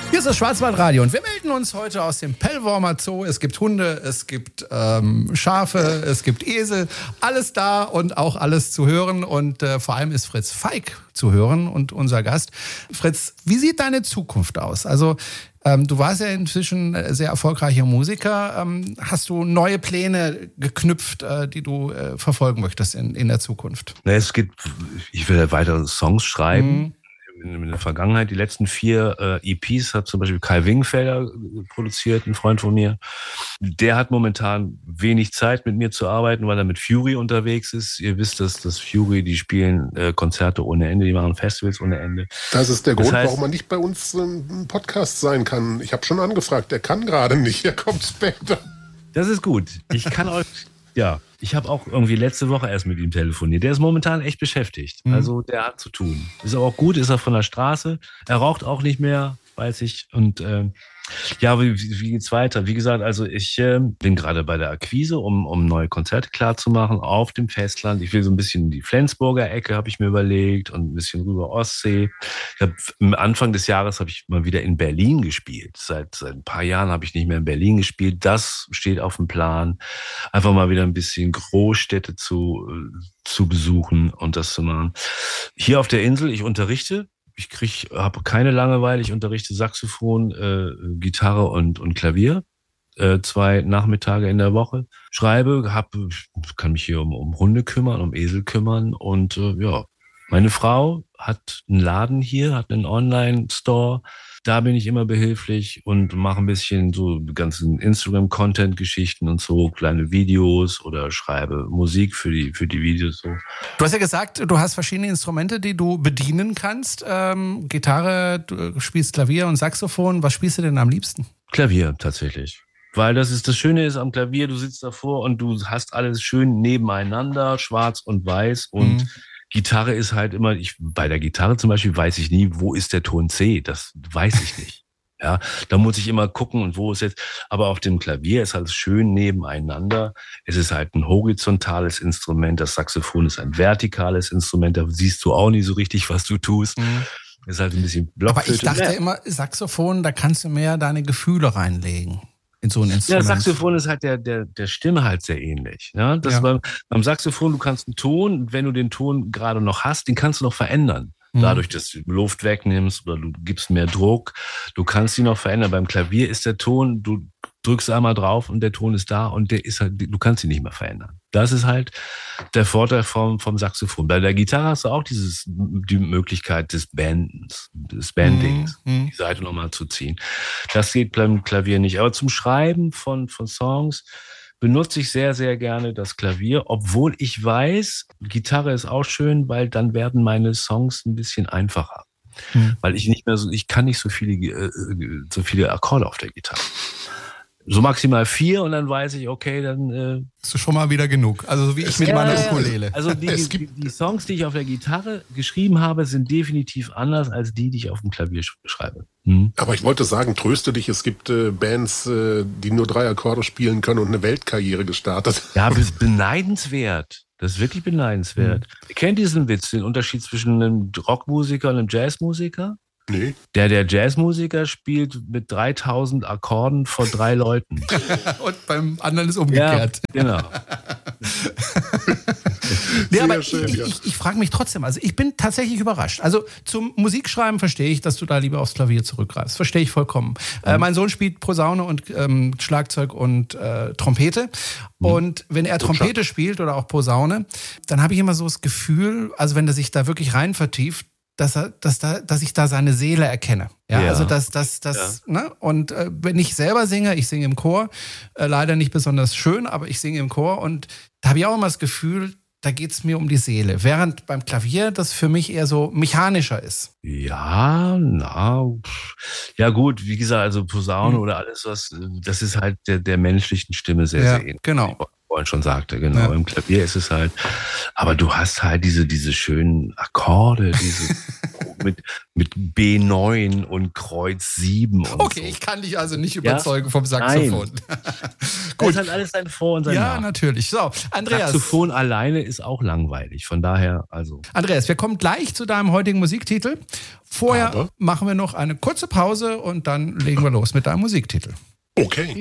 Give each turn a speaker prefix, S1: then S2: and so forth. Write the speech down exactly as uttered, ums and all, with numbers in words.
S1: Hier ist das Schwarzwaldradio und wir melden uns heute aus dem Pellwormer Zoo. Es gibt Hunde, es gibt ähm, Schafe, es gibt Esel, alles da und auch alles zu hören. Und äh, vor allem ist Fritz Feig zu hören und unser Gast. Fritz, wie sieht deine Zukunft aus? Also ähm, du warst ja inzwischen sehr erfolgreicher Musiker. Ähm, hast du neue Pläne geknüpft, äh, die du äh, verfolgen möchtest in, in der Zukunft?
S2: Na, es gibt, ich will weitere Songs schreiben. Mhm. In der Vergangenheit, die letzten vier äh, E Ps hat zum Beispiel Kai Wingfelder produziert, ein Freund von mir. Der hat momentan wenig Zeit, mit mir zu arbeiten, weil er mit Fury unterwegs ist. Ihr wisst, dass das Fury, die spielen äh, Konzerte ohne Ende, die machen Festivals ohne Ende.
S3: Das ist der
S2: das
S3: Grund,
S2: heißt,
S3: warum man nicht bei uns im Podcast sein kann. Ich habe schon angefragt, der kann gerade nicht, er kommt später.
S2: Das ist gut. Ich kann euch... Ja, ich habe auch irgendwie letzte Woche erst mit ihm telefoniert. Der ist momentan echt beschäftigt. Mhm. Also der hat zu tun. Ist aber auch gut, ist er von der Straße. Er raucht auch nicht mehr, weiß ich. Und ähm, ja, wie, wie geht's weiter? Wie gesagt, also ich äh, bin gerade bei der Akquise, um, um neue Konzerte klarzumachen auf dem Festland. Ich will so ein bisschen die Flensburger Ecke, habe ich mir überlegt, und ein bisschen rüber Ostsee. Ich hab, am Anfang des Jahres habe ich mal wieder in Berlin gespielt. Seit, seit ein paar Jahren habe ich nicht mehr in Berlin gespielt. Das steht auf dem Plan. Einfach mal wieder ein bisschen Großstädte zu, zu besuchen und das zu machen. Hier auf der Insel, ich unterrichte. Ich krieg, habe keine Langeweile. Ich unterrichte Saxophon, äh, Gitarre und, und Klavier. Äh, zwei Nachmittage in der Woche. Schreibe, hab, kann mich hier um, um Hunde kümmern, um Esel kümmern. Und äh, ja, meine Frau hat einen Laden hier, hat einen Online-Store. Da bin ich immer behilflich und mache ein bisschen so die ganzen Instagram-Content-Geschichten und so, kleine Videos oder schreibe Musik für die, für die Videos. So.
S1: Du hast ja gesagt, du hast verschiedene Instrumente, die du bedienen kannst. Ähm, Gitarre, du spielst Klavier und Saxophon. Was spielst du denn am liebsten?
S2: Klavier, tatsächlich. Weil das ist das Schöne ist am Klavier, du sitzt davor und du hast alles schön nebeneinander, schwarz und weiß und mhm. Gitarre ist halt immer, ich, bei der Gitarre zum Beispiel weiß ich nie, wo ist der Ton C, das weiß ich nicht. Ja, da muss ich immer gucken und wo ist jetzt, aber auf dem Klavier ist halt schön nebeneinander. Es ist halt ein horizontales Instrument, das Saxophon ist ein vertikales Instrument, da siehst du auch nicht so richtig, was du tust. Mhm. Ist halt ein bisschen Blockflöte.
S1: Aber ich dachte immer, Saxophon, da kannst du mehr deine Gefühle reinlegen. In so ein Instrument.
S2: Ja, Saxophon ist halt der, der, der Stimme halt sehr ähnlich. Ja? Das ja. Beim, beim Saxophon, du kannst einen Ton, wenn du den Ton gerade noch hast, den kannst du noch verändern. Mhm. Dadurch, dass du Luft wegnimmst oder du gibst mehr Druck, du kannst ihn noch verändern. Beim Klavier ist der Ton, du drückst einmal drauf und der Ton ist da und der ist halt, du kannst ihn nicht mehr verändern. Das ist halt der Vorteil vom, vom Saxophon. Bei der Gitarre hast du auch dieses, die Möglichkeit des Bandens, des Bandings, mhm. die Seite nochmal zu ziehen. Das geht beim Klavier nicht. Aber zum Schreiben von, von Songs benutze ich sehr, sehr gerne das Klavier, obwohl ich weiß, Gitarre ist auch schön, weil dann werden meine Songs ein bisschen einfacher. Mhm. Weil ich nicht mehr so, ich kann nicht so viele, äh, so viele Akkorde auf der Gitarre. So maximal vier und dann weiß ich, okay, dann äh,
S1: ist schon mal wieder genug. Also so wie ich mit ja, meiner Ukulele.
S2: Also die, die, die Songs, die ich auf der Gitarre geschrieben habe, sind definitiv anders als die, die ich auf dem Klavier schreibe. Hm.
S3: Aber ich wollte sagen, tröste dich, es gibt äh, Bands, äh, die nur drei Akkorde spielen können und eine Weltkarriere gestartet.
S2: Ja, das ist beneidenswert. Das ist wirklich beneidenswert. Hm. Ihr kennt diesen Witz, den Unterschied zwischen einem Rockmusiker und einem Jazzmusiker?
S3: Nee.
S2: Der, der Jazzmusiker spielt mit dreitausend Akkorden vor drei Leuten.
S1: Und beim anderen ist umgekehrt.
S2: Ja, genau.
S1: Nee, aber schön, ich, ja. ich, ich frage mich trotzdem, also ich bin tatsächlich überrascht. Also zum Musikschreiben verstehe ich, dass du da lieber aufs Klavier zurückgreifst. Verstehe ich vollkommen. Mhm. Äh, mein Sohn spielt Posaune und ähm, Schlagzeug und äh, Trompete. Mhm. Und wenn er Trompete spielt oder auch Posaune, dann habe ich immer so das Gefühl, also wenn er sich da wirklich rein vertieft, dass er, dass da, dass ich da seine Seele erkenne. Ja, ja. Also dass, dass, dass, ja. ne? Und äh, wenn ich selber singe, ich singe im Chor, äh, leider nicht besonders schön, aber ich singe im Chor und da habe ich auch immer das Gefühl, da geht es mir um die Seele. Während beim Klavier das für mich eher so mechanischer ist.
S2: Ja, na, ja gut, wie gesagt, also Posaune mhm. oder alles was, das ist halt der, der menschlichen Stimme sehr,
S1: ja,
S2: sehr ähnlich.
S1: Genau.
S2: vorhin schon sagte, genau.
S1: Ja.
S2: Im Klavier ist es halt, aber du hast halt diese, diese schönen Akkorde, diese mit, mit B neun und Kreuz sieben und
S1: Okay,
S2: so.
S1: ich kann dich also nicht überzeugen ja? vom Saxophon.
S2: Gut. Das hat alles seine Vor- und seine
S1: Ja,
S2: Nachteile.
S1: natürlich. So, Andreas.
S2: Saxophon alleine ist auch langweilig, von daher, also.
S1: Andreas, wir kommen gleich zu deinem heutigen Musiktitel. Vorher aber machen wir noch eine kurze Pause und dann legen wir los mit deinem Musiktitel.
S3: Okay.